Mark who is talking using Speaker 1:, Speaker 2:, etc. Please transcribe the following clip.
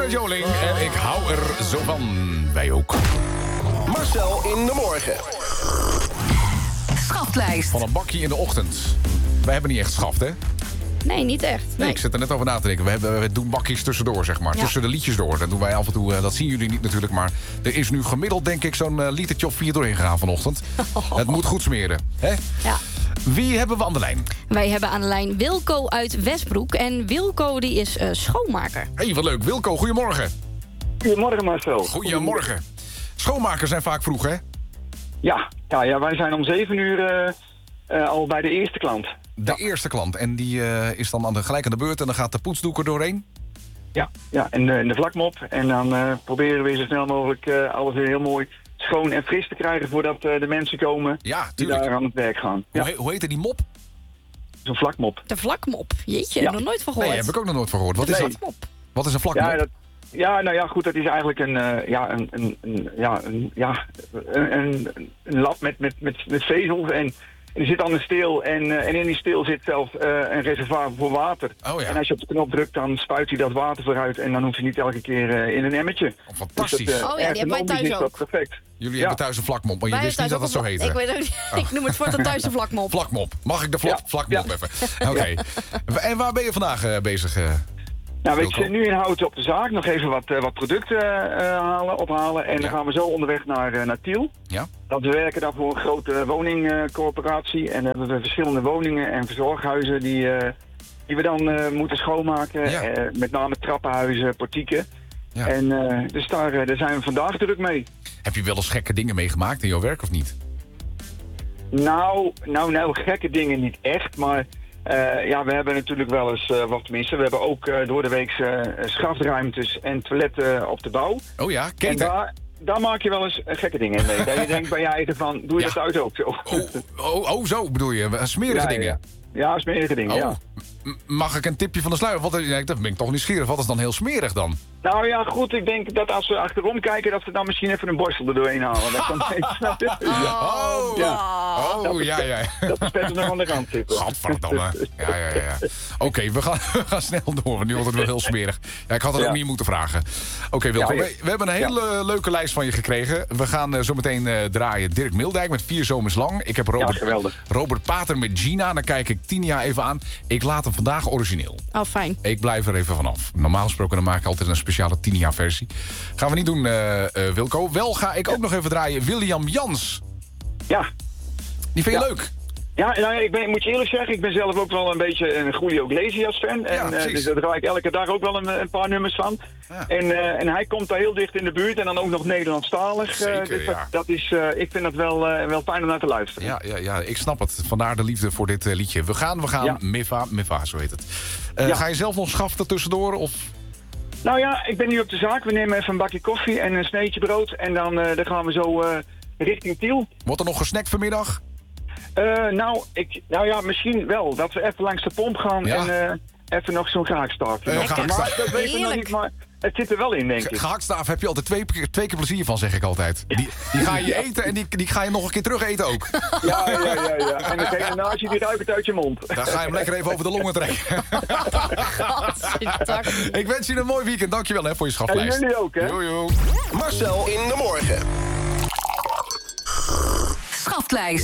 Speaker 1: Gerard Joling en ik hou er zo van. Wij ook.
Speaker 2: Marcel in de morgen.
Speaker 3: Schaftlijst.
Speaker 1: Van een bakje in de ochtend. Wij hebben niet echt schaft, hè?
Speaker 4: Nee, niet echt.
Speaker 1: Nee, ik zit er net over na te denken. We doen bakjes tussendoor, zeg maar.
Speaker 4: Ja.
Speaker 1: Tussen de liedjes door. Dat doen wij af en toe. Dat zien jullie niet natuurlijk. Maar er is nu gemiddeld, denk ik, zo'n litertje of 4 doorheen gegaan vanochtend. Het moet goed smeren. Hè?
Speaker 4: Ja.
Speaker 1: Wie hebben we aan de lijn?
Speaker 4: Wij hebben aan de lijn Wilco uit Westbroek. En Wilco die is schoonmaker.
Speaker 1: Hé, wat leuk. Wilco, goedemorgen.
Speaker 5: Goedemorgen Marcel.
Speaker 1: Goedemorgen. Schoonmakers zijn vaak vroeg, hè?
Speaker 5: Ja, wij zijn om 7 uur al bij de eerste klant.
Speaker 1: De eerste klant. En die is dan gelijk aan de beurt en dan gaat de poetsdoek er doorheen?
Speaker 5: Ja, en de vlakmop. En dan proberen we zo snel mogelijk alles weer heel mooi schoon en fris te krijgen voordat de mensen komen
Speaker 1: Ja,
Speaker 5: die
Speaker 1: tuurlijk.
Speaker 5: daar aan het werk gaan. Ja,
Speaker 1: Hoe heette die mop?
Speaker 5: zo'n vlakmop.
Speaker 4: De vlakmop. Jeetje,
Speaker 5: Ja.
Speaker 4: nog nooit van gehoord.
Speaker 1: Nee, heb ik ook nog nooit van gehoord. Wat is
Speaker 5: Nee.
Speaker 1: dat?
Speaker 4: Vlakmop.
Speaker 1: Wat is een vlakmop?
Speaker 5: Nou ja, goed, dat is eigenlijk een lap met vezels en er zit dan een steel en in die steel zit zelf een reservoir voor water.
Speaker 1: Oh ja.
Speaker 5: En als je op de knop drukt, dan spuit hij dat water vooruit en dan hoeft hij niet elke keer in een emmertje.
Speaker 1: Oh, fantastisch.
Speaker 5: Dus dat,
Speaker 4: Oh ja, die hebben wij
Speaker 5: ergonomisch
Speaker 4: thuis
Speaker 5: is dat
Speaker 4: ook.
Speaker 5: perfect.
Speaker 1: Jullie
Speaker 5: Ja.
Speaker 1: hebben thuis een vlakmop, maar je
Speaker 4: Wij
Speaker 1: wist niet dat
Speaker 4: hebben
Speaker 1: het zo
Speaker 4: thuis ook
Speaker 1: heette.
Speaker 4: een Ik weet ook niet. Ik noem het voor de thuis een vlakmop.
Speaker 1: Vlakmop. Mag ik de vlakmop
Speaker 5: Ja.
Speaker 1: even? Oké. En waar ben je vandaag bezig?
Speaker 5: Nou, we
Speaker 1: Wilco?
Speaker 5: zitten nu in Houten op de zaak. Nog even wat producten ophalen. En dan
Speaker 1: Ja.
Speaker 5: gaan we zo onderweg naar Tiel.
Speaker 1: Ja?
Speaker 5: Want we werken daar voor een grote woningcorporatie. En dan hebben we verschillende woningen en verzorghuizen die we dan moeten schoonmaken.
Speaker 1: Ja.
Speaker 5: Met name trappenhuizen, portieken.
Speaker 1: Ja.
Speaker 5: En dus daar zijn we vandaag druk mee.
Speaker 1: Heb je wel eens gekke dingen meegemaakt in jouw werk of niet?
Speaker 5: Nou, gekke dingen niet echt, maar we hebben natuurlijk wel eens, we hebben ook door de week schafruimtes en toiletten op de bouw.
Speaker 1: Oh ja,
Speaker 5: En
Speaker 1: keten.
Speaker 5: daar maak je wel eens gekke dingen mee. Dat je denkt bij je eigen van, doe je
Speaker 1: Ja.
Speaker 5: dat thuis ook zo?
Speaker 1: Zo bedoel je. Smerige dingen.
Speaker 5: Ja, smerige dingen, ja.
Speaker 1: Mag ik een tipje van de sluier? Dat ben ik toch nieuwsgierig. Wat is dan heel smerig dan?
Speaker 5: Nou ja, goed, ik denk dat als we achterom kijken, dat we dan misschien even een borstel er doorheen halen. Dat kan snap je?
Speaker 1: Ja.
Speaker 5: Dat de petten nog aan de rand zitten.
Speaker 1: Gadverdamme. Ja. Oké, we gaan snel door, want nu wordt het wel heel smerig. Ja, ik had het ook niet moeten vragen. Oké, Wilco,
Speaker 5: Ja,
Speaker 1: we hebben een hele leuke lijst van je gekregen. We gaan zo meteen draaien Dirk Mildijk met 4 zomers lang. Ik heb
Speaker 5: geweldig.
Speaker 1: Robert Pater met Gina. Dan kijk ik Tinia even aan. Ik laat hem vandaag origineel.
Speaker 4: Oh, fijn.
Speaker 1: Ik blijf er even vanaf. Normaal gesproken dan maak ik altijd een speciale Tinia-versie. Gaan we niet doen, Wilco. Wel ga ik ook nog even draaien William Jans.
Speaker 5: Ja.
Speaker 1: Die vind je leuk?
Speaker 5: Ja, nou, ik moet je eerlijk zeggen, ik ben zelf ook wel een beetje een Julio Iglesias fan. En dus daar draai ik elke dag ook wel een paar nummers van.
Speaker 1: Ja.
Speaker 5: En hij komt daar heel dicht in de buurt en dan ook nog Nederlandstalig.
Speaker 1: Zeker,
Speaker 5: dus
Speaker 1: ja.
Speaker 5: dat is, ik vind dat wel fijn om naar te luisteren.
Speaker 1: Ja, ik snap het. Vandaar de liefde voor dit liedje. We gaan
Speaker 5: Ja.
Speaker 1: Mifa, zo heet het.
Speaker 5: Ja.
Speaker 1: Ga je zelf nog schaften tussendoor? Of?
Speaker 5: Nou ja, ik ben nu op de zaak. We nemen even een bakje koffie en een sneetje brood. En dan gaan we zo richting Tiel.
Speaker 1: Wordt er nog gesnackt vanmiddag?
Speaker 5: Misschien wel. Dat we even langs de pomp gaan
Speaker 1: Ja.
Speaker 5: en even nog zo'n gehaktstaafje.
Speaker 1: Gehaktstaaf.
Speaker 5: Maar dat weten we nog
Speaker 4: Heerlijk.
Speaker 5: niet, maar het zit er wel in, denk ik.
Speaker 1: Gehaktstaaf heb je altijd twee keer plezier van, zeg ik altijd. Die ga je eten en die ga je nog een keer terug eten ook.
Speaker 5: Ja. En dan krijg je naast je die ruikt uit je mond.
Speaker 1: Dan ga je hem lekker even over de longen trekken. Ik wens je een mooi weekend. Dankjewel hè, voor je schaflijst.
Speaker 5: En jullie ook, hè?
Speaker 1: Joe.
Speaker 2: Marcel in de morgen.
Speaker 3: Schaftlijst.